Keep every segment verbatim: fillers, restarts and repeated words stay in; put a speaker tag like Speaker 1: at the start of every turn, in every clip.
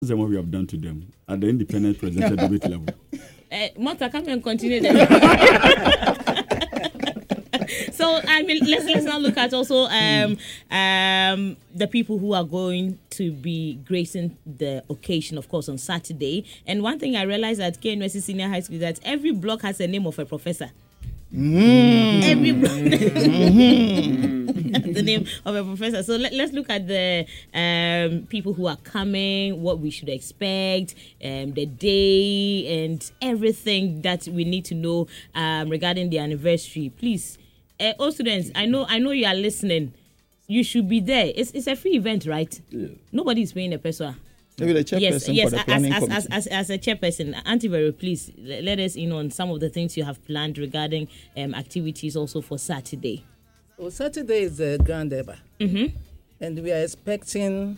Speaker 1: That's what we have done to them at the independent presidential debate level.
Speaker 2: Uh, Martha, come and continue. So I mean, let's let's now look at also um um the people who are going to be gracing the occasion, of course, on Saturday. And one thing I realized at K N U S C Senior High School is that every block has a name of a professor. Mm. Every block mm. the name of a professor. So let, let's look at the um people who are coming, what we should expect, um the day, and everything that we need to know um regarding the anniversary. Please. Uh, all students, I know, I know you are listening. You should be there. It's it's a free event, right? Yeah. Nobody is paying a person.
Speaker 3: Maybe the chairperson
Speaker 2: yes,
Speaker 3: for
Speaker 2: yes.
Speaker 3: the planning
Speaker 2: as, as,
Speaker 3: committee.
Speaker 2: as, as, as a chairperson, Auntie Vero, please let us in on some of the things you have planned regarding um, activities also for Saturday.
Speaker 4: Well, Saturday is the Grand Eba,
Speaker 2: mm-hmm.
Speaker 4: and we are expecting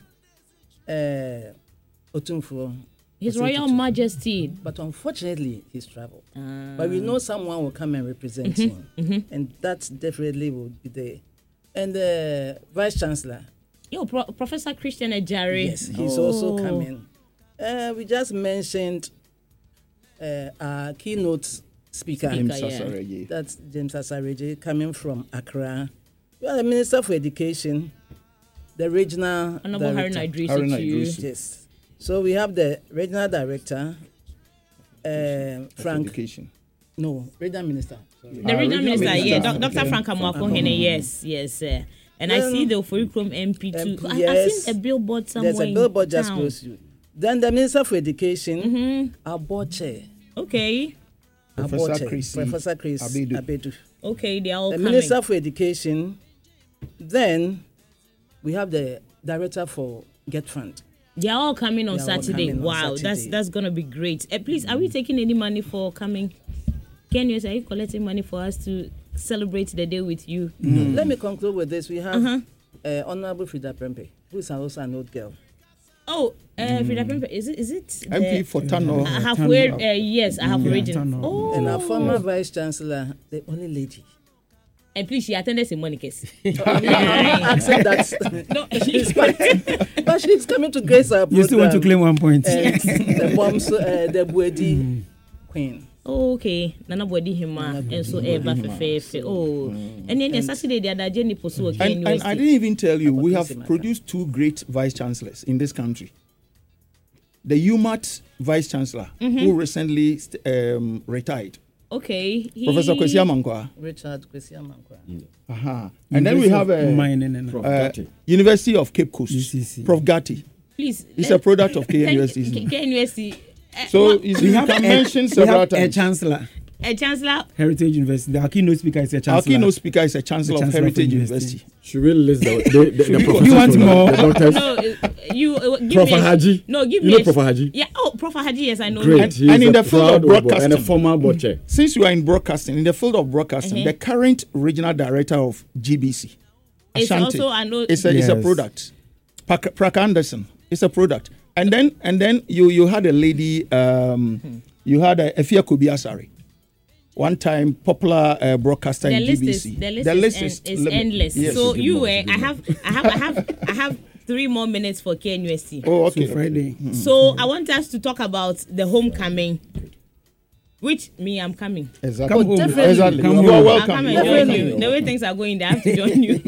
Speaker 4: uh, Otumfuo.
Speaker 2: His Royal Majesty.
Speaker 4: But unfortunately, he's traveled.
Speaker 2: Uh,
Speaker 4: but we know someone will come and represent
Speaker 2: mm-hmm,
Speaker 4: him.
Speaker 2: Mm-hmm.
Speaker 4: And that definitely will be there. And the Vice Chancellor.
Speaker 2: Yo, Pro- Professor Christian Ejari.
Speaker 4: Yes, he's
Speaker 2: oh.
Speaker 4: also coming. Uh, we just mentioned uh, our keynote speaker.
Speaker 2: Speaker
Speaker 3: James
Speaker 2: yeah.
Speaker 3: Asareje.
Speaker 4: That's James Asareje coming from Accra. We are the Minister for Education, the regional
Speaker 2: Honorable Harun
Speaker 4: director.
Speaker 2: Idrisu.
Speaker 3: Idrisu.
Speaker 4: Yes. So we have the regional director, uh, Frank.
Speaker 3: Education.
Speaker 4: No, regional minister. Sorry.
Speaker 2: The
Speaker 3: Uh,
Speaker 2: regional minister,
Speaker 3: minister.
Speaker 2: yeah, doc- Doctor
Speaker 3: Okay.
Speaker 2: Frank Amoakohene, yes, yes. Uh, and
Speaker 4: Then,
Speaker 2: I see the Oforikrom M P too.
Speaker 4: M P,
Speaker 2: I, I've
Speaker 4: yes.
Speaker 2: seen a billboard somewhere.
Speaker 4: There's a billboard
Speaker 2: in
Speaker 4: just
Speaker 2: town.
Speaker 4: close to you. Then the Minister for Education,
Speaker 2: Mm-hmm.
Speaker 4: our board chair.
Speaker 2: Okay,
Speaker 4: Our
Speaker 3: Professor
Speaker 4: board chair,
Speaker 3: Chris
Speaker 4: Professor Chris
Speaker 3: Abedu.
Speaker 4: Abedu.
Speaker 2: okay, they are all
Speaker 4: The
Speaker 2: coming.
Speaker 4: Minister for Education. Then we have the Director for Get Fund.
Speaker 2: They are all coming on
Speaker 4: They are all
Speaker 2: Saturday.
Speaker 4: coming on
Speaker 2: Wow,
Speaker 4: Saturday.
Speaker 2: that's that's gonna be great. Uh, please, are we taking any money for coming? Can you say, are you collecting money for us to celebrate the day with you?
Speaker 4: Mm. Let me conclude with this. We have
Speaker 2: Uh-huh.
Speaker 4: uh, Honorable Frida Prempe, who is also an old girl.
Speaker 2: Oh, uh, Frida Pempe, is it is it
Speaker 3: M P
Speaker 2: the-
Speaker 3: for Tano.
Speaker 2: I have heard, uh, yes, I have
Speaker 5: Yeah,
Speaker 2: read it.
Speaker 5: Tano.
Speaker 2: Oh,
Speaker 4: And our former Vice Chancellor, the only lady.
Speaker 2: and please, she attended ceremony case.
Speaker 4: Accept that.
Speaker 2: No,
Speaker 4: She's part. But she's coming to grace our program.
Speaker 5: You still want to claim one point?
Speaker 4: And the bombs, uh, the Buedi Queen.
Speaker 2: Oh, okay. Nana Bodi Hima and so Eva Fefe. Oh, and then Saturday the other Jenny Posu again.
Speaker 3: And, and I didn't even tell you, we have produced two great vice chancellors in this country. The U M A T vice chancellor,
Speaker 2: Mm-hmm.
Speaker 3: who recently um, retired,
Speaker 2: Okay, he,
Speaker 3: Professor Kwesi Amankwa.
Speaker 4: Richard Kwesi Amankwa.
Speaker 3: Uh-huh. And then we have a
Speaker 1: Prof.
Speaker 3: uh,
Speaker 1: Gatti.
Speaker 3: University of Cape Coast,
Speaker 5: U C C.
Speaker 3: Prof Gatti.
Speaker 2: Please.
Speaker 3: He's a product of K N U S C.
Speaker 2: K N U S C. Uh,
Speaker 3: So
Speaker 2: what-
Speaker 3: you see, you can mention
Speaker 5: we
Speaker 3: several
Speaker 5: have a
Speaker 3: times.
Speaker 5: chancellor,
Speaker 2: a chancellor.
Speaker 5: Heritage University. Our keynote speaker is a
Speaker 3: Our
Speaker 5: chancellor.
Speaker 3: keynote speaker is a chancellor,
Speaker 5: The
Speaker 3: of
Speaker 5: chancellor of
Speaker 3: Heritage
Speaker 5: University.
Speaker 3: University.
Speaker 1: Should we list the, the, the, the
Speaker 3: we-
Speaker 1: professors?
Speaker 5: You want
Speaker 1: from the-
Speaker 5: more?
Speaker 1: The doctors?
Speaker 2: No, uh, you uh, give
Speaker 1: Prof
Speaker 2: me. a-
Speaker 1: Haji.
Speaker 2: No, give
Speaker 1: You
Speaker 2: me.
Speaker 1: know
Speaker 2: a-
Speaker 1: Prof Haji?
Speaker 2: Yeah. Oh, Prof Haji. Yes, I know.
Speaker 1: Great.
Speaker 2: him.
Speaker 3: And-
Speaker 1: He is
Speaker 3: and in
Speaker 1: a
Speaker 3: the field of
Speaker 1: proud Obo
Speaker 3: broadcasting.
Speaker 1: and a former board chair.
Speaker 3: Since you are in broadcasting, in the field of broadcasting,
Speaker 2: Uh-huh.
Speaker 3: the current regional director of G B C,
Speaker 2: It's
Speaker 3: Ashanti,
Speaker 2: also I know.
Speaker 3: It's a, it's a
Speaker 5: Yes.
Speaker 3: product. Pak- Prak Anderson is a product. And then and then you you had a lady, um,
Speaker 2: Hmm.
Speaker 3: you had a Efia Kobi Asari, one time popular uh, broadcaster
Speaker 2: the
Speaker 3: in
Speaker 2: list
Speaker 3: G B
Speaker 2: is
Speaker 3: C.
Speaker 2: the list, is, en- is
Speaker 3: lim-
Speaker 2: endless.
Speaker 3: yes.
Speaker 2: So
Speaker 1: Give
Speaker 2: you,
Speaker 1: more,
Speaker 2: uh,
Speaker 1: give
Speaker 2: I
Speaker 1: more.
Speaker 2: have, I have, I have, I have three more minutes for K N U S C.
Speaker 3: Oh, okay.
Speaker 5: So Friday.
Speaker 2: So I want us to talk about the homecoming, which me I'm coming.
Speaker 3: Exactly.
Speaker 5: Come home.
Speaker 4: definitely.
Speaker 3: Exactly.
Speaker 5: Come
Speaker 3: you
Speaker 5: home.
Speaker 3: are
Speaker 2: I'll
Speaker 3: welcome.
Speaker 2: come
Speaker 3: You
Speaker 2: and
Speaker 3: are
Speaker 2: join
Speaker 3: welcome.
Speaker 2: you. The way things are going, I have to join you.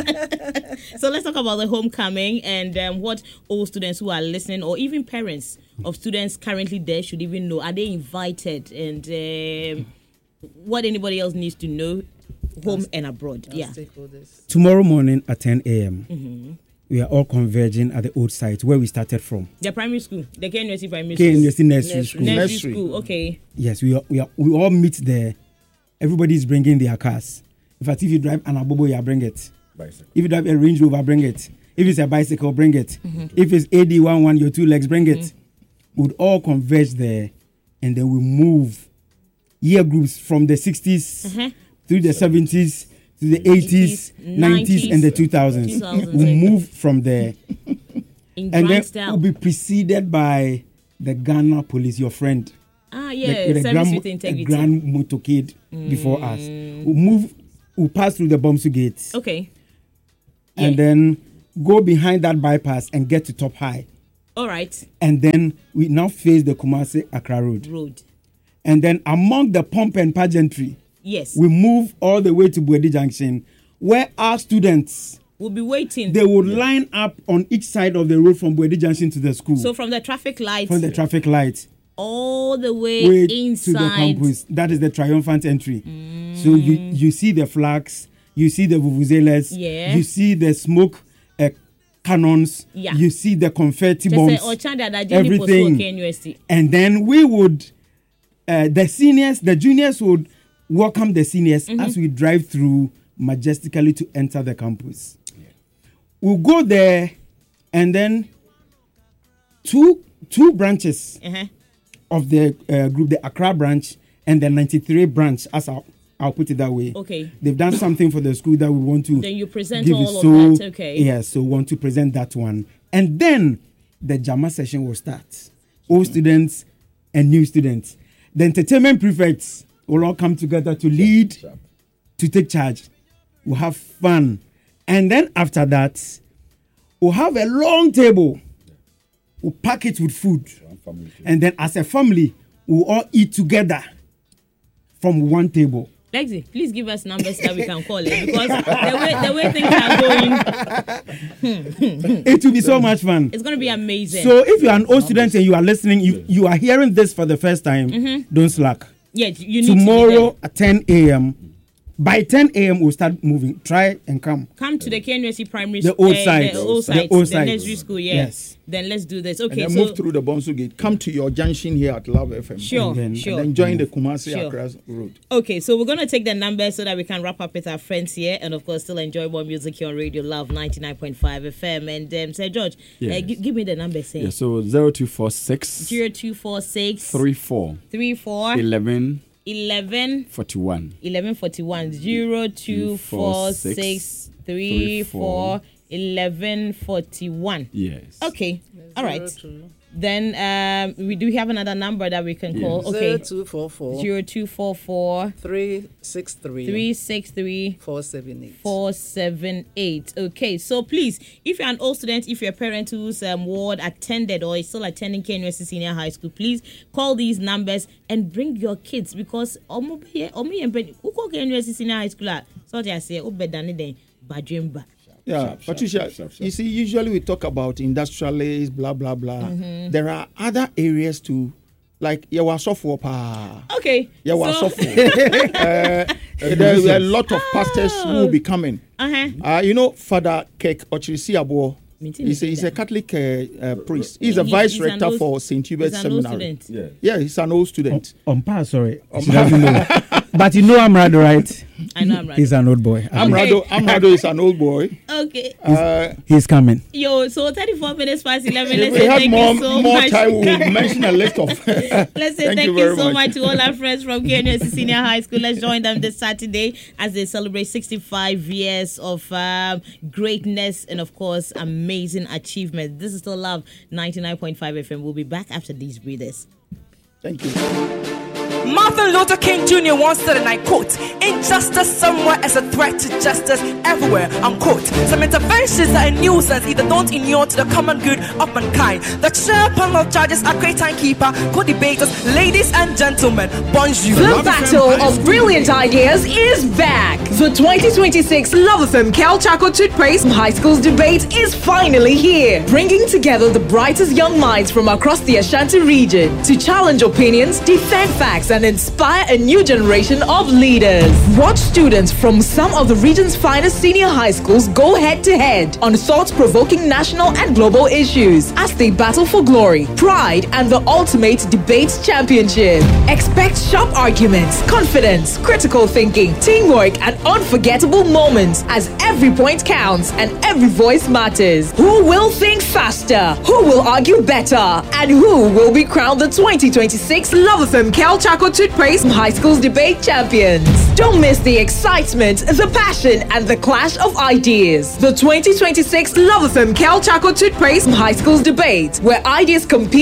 Speaker 2: So let's talk about the homecoming and um, what all students who are listening, or even parents of students currently there, should even know. Are they invited? And um, what anybody else needs to know, home and abroad.
Speaker 4: Our
Speaker 2: Yeah.
Speaker 4: stakeholders.
Speaker 5: Tomorrow morning at ten a.m.,
Speaker 2: Mm-hmm.
Speaker 5: we are all converging at the old site where we started from.
Speaker 2: The primary school, the K N U S C primary
Speaker 5: K N U
Speaker 2: school.
Speaker 5: S C Nursery
Speaker 4: Nursery.
Speaker 5: School.
Speaker 2: Nursery
Speaker 3: Nursery.
Speaker 2: school. Okay.
Speaker 5: Yes, we are, we are, we all meet there. Everybody is bringing their cars. In fact, if you drive an Abobo, you bring it.
Speaker 1: Bicycle.
Speaker 5: If you drive a Range Rover, bring it. If it's a bicycle, bring it.
Speaker 2: Mm-hmm.
Speaker 5: If it's A D eleven, your two legs, bring it. We would all converge there, and then we move year groups from the sixties
Speaker 2: Uh-huh.
Speaker 5: through the seventies to the eighties, nineties, and the two thousands.
Speaker 2: two thousands,
Speaker 5: We
Speaker 2: okay.
Speaker 5: move from there,
Speaker 2: In
Speaker 5: and
Speaker 2: grand
Speaker 5: then
Speaker 2: style.
Speaker 5: we'll be preceded by the Ghana police, your friend.
Speaker 2: ah,
Speaker 5: The-
Speaker 2: yeah.
Speaker 5: with a
Speaker 2: Service
Speaker 5: grand,
Speaker 2: with
Speaker 5: a
Speaker 2: integrity.
Speaker 5: grand motorcade before us. We'll move, we'll pass through the Bomsu gates,
Speaker 2: Okay.
Speaker 5: and
Speaker 2: Yeah.
Speaker 5: then go behind that bypass and get to Top High.
Speaker 2: All right.
Speaker 5: And then we now face the Kumasi Accra Road.
Speaker 2: Road.
Speaker 5: And then among the pomp and pageantry,
Speaker 2: yes,
Speaker 5: we move all the way to Buedi Junction, where our students
Speaker 2: will be waiting.
Speaker 5: They would yeah. line up on each side of the road from Buedi Junction to the school.
Speaker 2: So from the traffic lights.
Speaker 5: From the traffic lights.
Speaker 2: All the way, way inside.
Speaker 5: To the campus. That is the triumphant entry. Mm. So you, you see the flags, you see the vuvuzelas,
Speaker 2: yeah.
Speaker 5: you see the smoke uh, cannons,
Speaker 2: yeah.
Speaker 5: you see the confetti bombs,
Speaker 2: everything.
Speaker 5: And then we would, uh, the seniors, the juniors would welcome the seniors mm-hmm. as we drive through majestically to enter the campus. Yeah. We'll go there, and then two two branches uh-huh. of the uh, group, the Accra branch and the ninety-three branch, as I'll, I'll put it that way.
Speaker 2: Okay.
Speaker 5: They've done something for the school that we want to
Speaker 2: Then you present
Speaker 5: give
Speaker 2: all
Speaker 5: it.
Speaker 2: of
Speaker 5: So,
Speaker 2: that, okay.
Speaker 5: Yeah, so we want to present that one. And then the Jama session will start. Old students and new students. The entertainment prefects will all come together to lead, to take charge. We'll have fun. And then after that, we'll have a long table. We'll pack it with food. And then as a family, we'll all eat together from one table.
Speaker 2: Lexi, please give us numbers that we can call it, because the way the way things are going,
Speaker 5: it will be so much fun.
Speaker 2: It's going to be amazing.
Speaker 5: So if you are an old student and you are listening, you, you are hearing this for the first time, mm-hmm. don't slack.
Speaker 2: Yeah, you need
Speaker 5: Tomorrow
Speaker 2: to
Speaker 5: at ten a.m., by ten a.m. we'll start moving. Try and come.
Speaker 2: Come to the K N U S C primary
Speaker 5: the
Speaker 2: school.
Speaker 5: Old
Speaker 2: uh,
Speaker 5: side.
Speaker 2: The old side.
Speaker 5: The old
Speaker 2: the
Speaker 5: side.
Speaker 2: nursery school, yeah.
Speaker 5: Yes.
Speaker 2: Then let's do this. Okay,
Speaker 3: and then
Speaker 2: so
Speaker 3: move through the Bonsu Gate. Come to your junction here at Love F M.
Speaker 2: Sure,
Speaker 3: and then,
Speaker 2: sure.
Speaker 3: And then join the Kumasi
Speaker 2: sure.
Speaker 3: Accra Road.
Speaker 2: Okay, so we're going to take the numbers so that we can wrap up with our friends here and, of course, still enjoy more music here on Radio Love ninety-nine point five F M. And, um, Sir George, yes. uh, g- give me the numbers.
Speaker 1: Yeah, so zero two four six
Speaker 2: zero two four six
Speaker 1: three four
Speaker 2: three four
Speaker 1: eleven
Speaker 2: eleven
Speaker 1: forty-one
Speaker 2: eleven forty-one zero two four six three four eleven forty-one.
Speaker 1: Yes.
Speaker 2: Okay. All right. Then um, we do have another number that we can call.
Speaker 4: Yes.
Speaker 2: Okay.
Speaker 4: Zero two four four
Speaker 2: zero two four four
Speaker 4: three six three
Speaker 2: three six three
Speaker 4: four seven eight
Speaker 2: four seven eight. Okay, so please, if you're an old student, if you're a parent who's um, ward attended or is still attending K N U S C Senior High School, please call these numbers and bring your kids, because omo be omo yempe who call K N U S C Senior High School at so they say obedane den badwemba.
Speaker 3: Yeah,
Speaker 1: sharp,
Speaker 3: Patricia,
Speaker 1: sharp, sharp, sharp.
Speaker 3: You see, usually we talk about industrialists, blah, blah, blah. Mm-hmm. There are other areas too, like Yawa software. Pa.
Speaker 2: Okay.
Speaker 3: Yawa
Speaker 2: so
Speaker 3: software. uh, there are a lot of pastors
Speaker 2: oh.
Speaker 3: who will be coming.
Speaker 2: Uh-huh.
Speaker 3: Uh, you know, Father Kek Ochirisi Abo. He's a, he's a Catholic uh, uh, priest. He's a
Speaker 2: he,
Speaker 3: vice
Speaker 2: he's
Speaker 3: rector
Speaker 2: old,
Speaker 3: for Saint Hubert's Seminary.
Speaker 1: Yeah.
Speaker 3: yeah, he's an old student.
Speaker 5: On, on par, sorry. But you know Amrado, right?
Speaker 2: I know Amrado.
Speaker 5: He's an old boy.
Speaker 3: Amrado,
Speaker 2: okay.
Speaker 3: Amrado is an old boy.
Speaker 2: Okay.
Speaker 3: Uh,
Speaker 5: he's coming.
Speaker 2: Yo, so thirty-four minutes past eleven. Let's
Speaker 3: we
Speaker 2: say
Speaker 3: have
Speaker 2: thank
Speaker 3: more,
Speaker 2: you so
Speaker 3: more
Speaker 2: much.
Speaker 3: time. We'll mention a list of.
Speaker 2: Let's say thank, thank you, you so much. much to all our friends from K N U S C Senior High School. Let's join them this Saturday as they celebrate sixty-five years of um, greatness and, of course, amazing achievement. This is still Love ninety-nine point five F M. We'll be back after these breathers.
Speaker 3: Thank you.
Speaker 6: Martin Luther King Junior once said, and I quote, "Injustice somewhere is a threat to justice everywhere," unquote. Some interventions are a nuisance, either don't inure to the common good of mankind. The chair panel of judges are great timekeeper, co-debaters, ladies and gentlemen, bonjour.
Speaker 7: The battle of brilliant ideas is back. The twenty twenty-six Love F M Cal Chaco Toothpaste High School's debate is finally here, bringing together the brightest young minds from across the Ashanti region to challenge opinions, defend facts, and inspire a new generation of leaders. Watch students from some of the region's finest senior high schools go head-to-head on thought-provoking national and global issues as they battle for glory, pride, and the ultimate debate championship. Expect sharp arguments, confidence, critical thinking, teamwork, and unforgettable moments as every point counts and every voice matters. Who will think faster? Who will argue better? And who will be crowned the twenty twenty-six Love F M Cal Chaco Toothpaste High School's debate champions? Don't miss the excitement, the passion, and the clash of ideas. The twenty twenty-six Love F M Cal Chaco Toothpaste High School's debate, where ideas compete, experts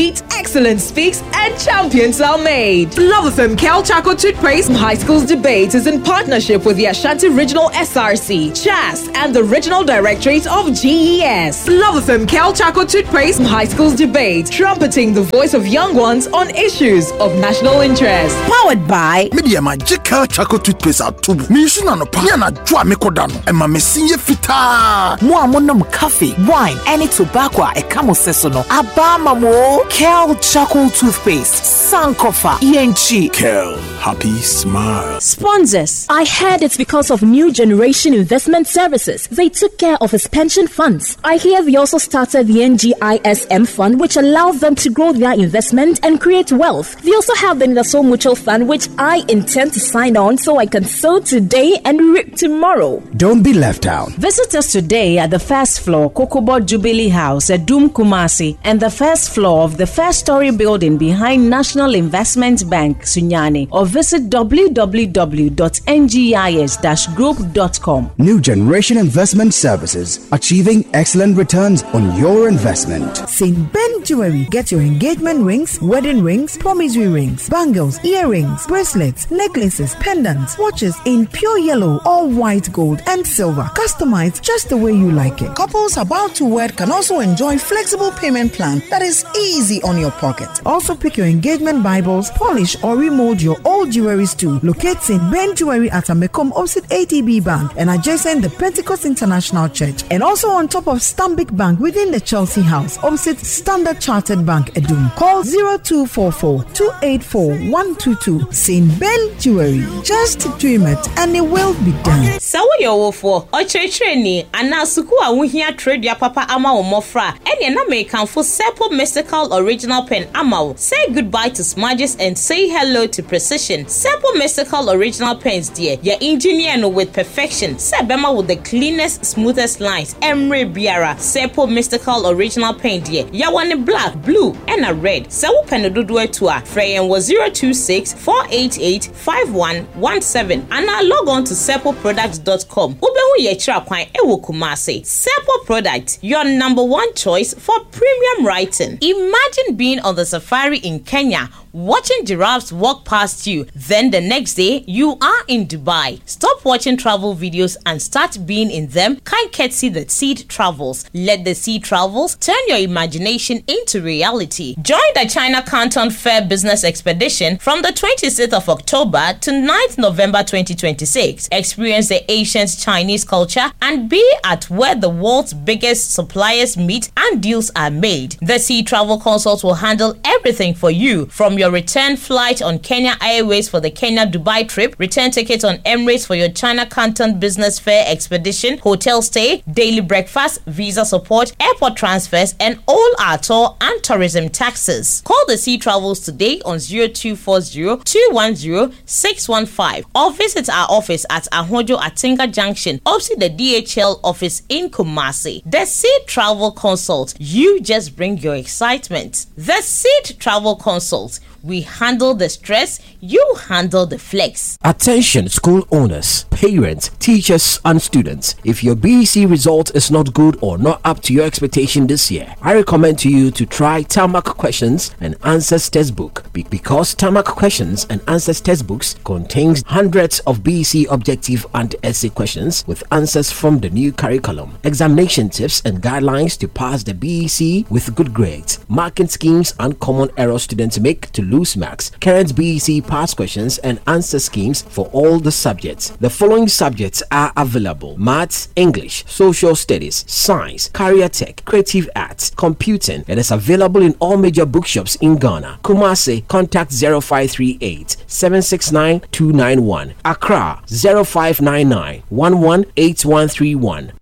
Speaker 7: excellence speaks and champions are made. Love F M Cal Chaco Toothpaste High Schools Debate is in partnership with the Ashanti Regional S R C, C H A S, and the Regional Directorate of G E S. Love F M Cal Chaco Toothpaste High Schools Debate, trumpeting the voice of young ones on issues of national interest.
Speaker 8: Powered by Media Magical Chaco Toothpaste at Tubu. Mission no Piana Dra Mekodano, and Mamesinye Fita. Moamonum coffee, wine, any tobacco, a camo sesono. Abama mo, Cal Chaco Toothpaste, Sankofa, E N G. Cal, happy smile.
Speaker 9: Sponsors. I heard it's because of New Generation Investment Services. They took care of his pension funds. I hear they also started the N G I S M fund, which allows them to grow their investment and create wealth. They also have the Naso Mutual Fund, which I intend to sign on so I can sow today and reap tomorrow.
Speaker 10: Don't be left out.
Speaker 11: Visit us today at the first floor, Kokobo Jubilee House at Doom Kumasi, and the first floor of the first story building behind National Investment Bank, Sunyani, or visit w w w dot n g i s dash group dot com.
Speaker 10: New Generation Investment Services, achieving excellent returns on your investment.
Speaker 12: Saint Ben Jewelry. Get your engagement rings, wedding rings, promissory rings, bangles, earrings, bracelets, necklaces, pendants, watches in pure yellow or white gold and silver. Customized just the way you like it. Couples about to wed can also enjoy flexible payment plan that is easy on your pocket. Also pick your engagement Bibles, polish or remold your old jewelries too. Locate Saint Ben Jewelry at Amekom opposite A T B Bank and adjacent the Pentecost International Church, and also on top of Stanbic Bank within the Chelsea House opposite Standard Chartered Bank, Edum. Call zero two four four, two eight four, one two two. Saint Ben Jewelry. Just dream it and it will be done.
Speaker 2: So we are for Ochretreni and now Suku Awuhia trade ya papa ama omofra and na make for Seppo Mystical Original Pen Amao. Say goodbye to smudges and say hello to precision. Seppo Mystical Original Pens, dear. Your engineer no with perfection. Sebema with the cleanest, smoothest lines. Emre Biara. Seppo Mystical Original Pen, dear. Ya one black, blue, and a red. Sewu Penodudwe Tua. Freyen was zero two six, four eight eight, five one one seven. And now log on to seppo products dot com. Ubehu ye chira kwan ewo Kumasi. Seppo Product, your number one choice for premium writing. Imagine being on the safari in Kenya, watching giraffes walk past you. Then the next day, you are in Dubai. Stop watching travel videos and start being in them. Can't get see the Seed Travels. Let the Seed Travels turn your imagination into reality. Join the China Canton Fair Business Expedition from the twenty-sixth of October to ninth November twenty twenty-six. Experience the ancient Chinese culture and be at where the world's biggest suppliers meet and deals are made. The Sea Travel Consult will handle everything for you, from your return flight on Kenya Airways for the Kenya Dubai trip, return tickets on Emirates for your China Canton Business Fair expedition, hotel stay, daily breakfast, visa support, airport transfers, and all our tour and tourism taxes. Call the Sea Travels today on zero two four zero, two one zero, six one five or visit our office at Ahojo Atinga Junction, opposite the D H L office in Kumasi. The Seed Travel Consult. You just bring your excitement. The Seed Travel Consult. We handle the stress, you handle the flex.
Speaker 13: Attention school owners, parents, teachers and students. If your B E C result is not good or not up to your expectation this year, I recommend to you to try Tarmac Questions and Answers Textbook, Be- because Tarmac Questions and Answers Textbooks contains hundreds of B E C objective and essay questions with answers from the new curriculum, examination tips and guidelines to pass the B E C with good grades, marking schemes and common errors students make to lose marks, current B E C past questions and answer schemes for all the subjects. The following subjects are available: Maths, English, Social Studies, Science, Career Tech, Creative Arts, Computing. It is available in all major bookshops in Ghana. Kumasi, contact zero five three eight, seven six nine, two nine one. Accra, zero five nine nine, one one eight one three one.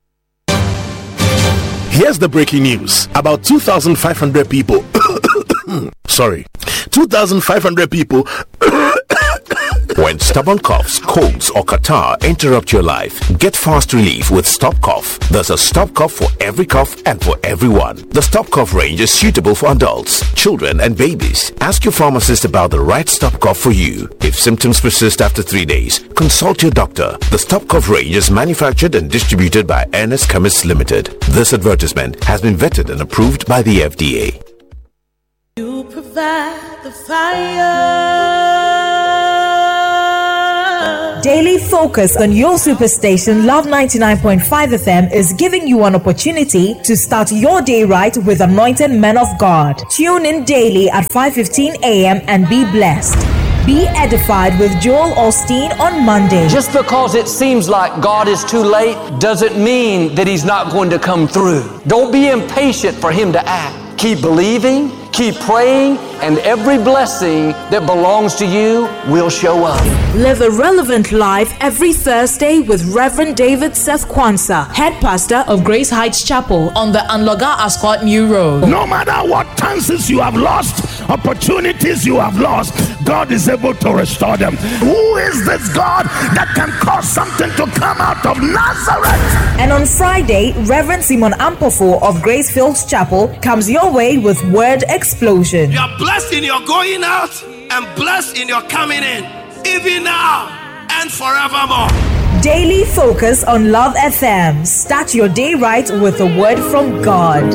Speaker 14: Here's the breaking news. About two thousand five hundred people sorry two thousand five hundred people when stubborn coughs, colds or catarrh interrupt your life, get fast relief with Stop Cough. There's a Stop Cough for every cough and for everyone. The Stop Cough range is suitable for adults, children and babies. Ask your pharmacist about the right Stop Cough for you. If symptoms persist after three days, consult your doctor. The Stop Cough range is manufactured and distributed by Ernest Chemists Limited. This advertisement has been vetted and approved by the F D A.
Speaker 15: You provide that the fire.
Speaker 7: Daily focus on your superstation Love ninety-nine point five F M is giving you an opportunity to start your day right with anointed men of God. Tune in daily at five fifteen a.m. and be blessed. Be edified with Joel Osteen on Monday.
Speaker 16: Just because it seems like God is too late doesn't mean that He's not going to come through. Don't be impatient for Him to act. Keep believing, keep praying, and every blessing that belongs to you will show up.
Speaker 7: Live a relevant life every Thursday with Reverend David Seth Kwanzaa, head pastor of Grace Heights Chapel on the Anloga Ascot New Road.
Speaker 14: No matter what chances you have lost, opportunities you have lost, God is able to restore them. Who is this God that can cause something to come out of Nazareth?
Speaker 7: And on Friday, Reverend Simon Ampofo of Grace Fields Chapel comes your way with Word Explosion.
Speaker 17: You are blessed in your going out and blessed in your coming in, even now and forevermore.
Speaker 7: Daily focus on Love F M. Start your day right with a word from God.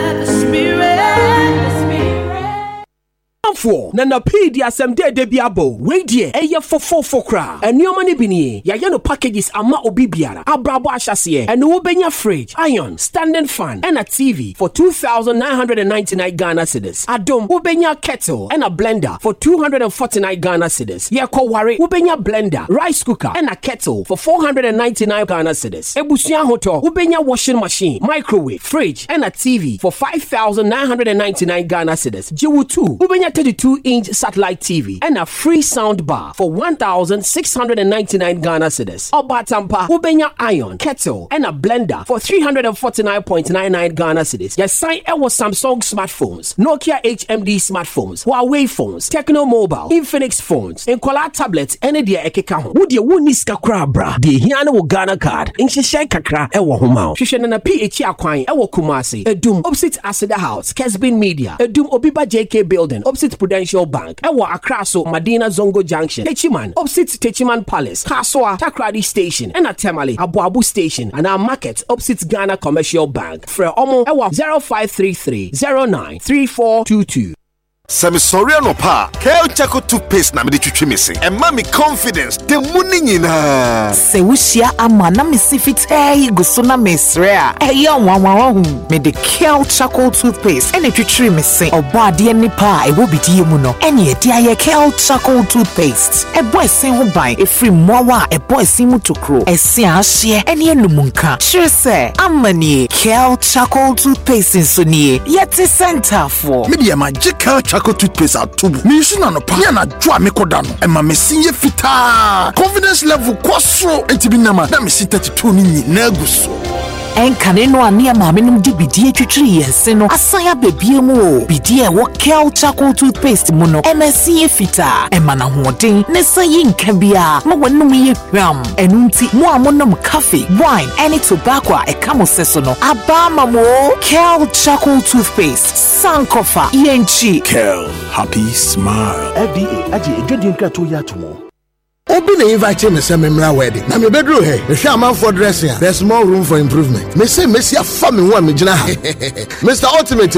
Speaker 13: For Nana P D S M D Debiabo, wait dear, a year for four for cra, and your money bini, Yayano packages ama obibiara, Abrabo Ashasier, and Ubenya fridge, iron, standing fan, and a T V for two thousand nine hundred ninety-nine Ghana cedis. Adom Ubenya kettle and a blender for two hundred forty-nine Ghana cedis. Yako Wari Ubenya blender, rice cooker, and a kettle for four hundred ninety-nine Ghana cedis. Ebusia Hoto, Ubenya washing machine, microwave, fridge, and a T V for five thousand nine hundred ninety-nine Ghana cedis. Jiwu two, Ubenya thirty-two inch satellite T V and a free sound bar for one thousand six hundred ninety-nine Ghana cedis. Obatampa, Ubenya iron, kettle, and a blender for three hundred forty-nine point nine nine Ghana cedis. Yes, sign Ewo Samsung smartphones, Nokia H M D smartphones, Huawei phones, Techno Mobile, Infinix phones, and Kola tablets, and the Ekeka. Would you win this kakra bra? The Hiano Ghana card, in Shisha Kakra, Ewo Humao. Shishan P H Aquine, Ewo Kumasi, Edum, opposite Asida House, Kesbin Media, Edum Obiba J K Building, opposite Prudential Bank, Ewa Akraso, Madina Zongo Junction, Techiman, opposite Techiman Palace, Kaswa, Takradi Station, and Atemali, Abu Abu Station, and our market opposite Ghana Commercial Bank. Fre Omo, Ewa zero five three three zero nine three four two two.
Speaker 18: Semi sorry no pa. Kel Chaco toothpaste na me de twitwi missing. And mommy confidence the money nyina.
Speaker 8: Se wushia ama na me sifit eh guso na mesrea. Eh ya wanwa hu. Me de Kel Chaco toothpaste and twitwi missing. Oba de ni pa e wo bidie mu no. Ene e dia ye Kel Chaco toothpaste. E boy sen ho ban e free mowa e boy sin mu tokro. E se ahye ene enumunka. Sure say amani Kel Chaco toothpaste so nie. Yeti center for.
Speaker 18: Media magical Chaco toothpaste at tubu. Me issue na no pa. Ya na dwa me kodano. E ma me sinye fita. Confidence level kwaso. Enti bi na ma na me si thirty-two ni nyina guso.
Speaker 8: Enkane no ane ma me num di bidie twitwiri yense no. Asan ya bebie mu o. Bidie wo Kel Chaco toothpaste mu no. E ma sinye fita. E ma na hoden. Ne sayi nka bia. Ma wonum ye hwam. Enu nti mo amonom coffee, wine, any tobacco e kamo seso no. Aba ma mo Kel Chaco toothpaste. Sankofa yenchi.
Speaker 18: Kel, happy smile.
Speaker 14: F D A aje edwedi nkrato ya tomo.
Speaker 18: Obi na invite me say memra wedding. Na me bedro he. Me hwe am for dressing. There's more room for improvement. Me say me see afa me ho a me gina ha. Mister Ultimate